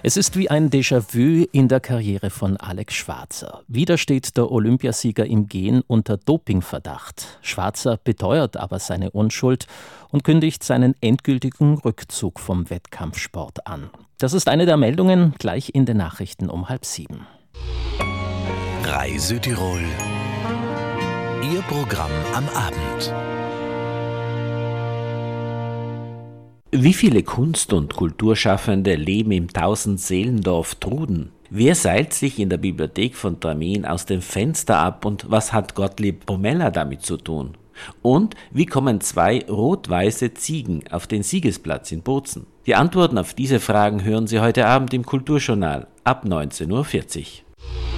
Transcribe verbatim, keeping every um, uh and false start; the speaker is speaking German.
Es ist wie ein Déjà-vu in der Karriere von Alex Schwarzer. Wieder steht der Olympiasieger im Gehen unter Dopingverdacht. Schwarzer beteuert aber seine Unschuld und kündigt seinen endgültigen Rückzug vom Wettkampfsport an. Das ist eine der Meldungen gleich in den Nachrichten um halb sieben. Reise Tirol. Ihr Programm am Abend. Wie viele Kunst- und Kulturschaffende leben im Tausendseelendorf Truden? Wer seilt sich in der Bibliothek von Tramin aus dem Fenster ab und was hat Gottlieb Pomella damit zu tun? Und wie kommen zwei rot-weiße Ziegen auf den Siegesplatz in Bozen? Die Antworten auf diese Fragen hören Sie heute Abend im Kulturjournal ab neunzehn Uhr vierzig.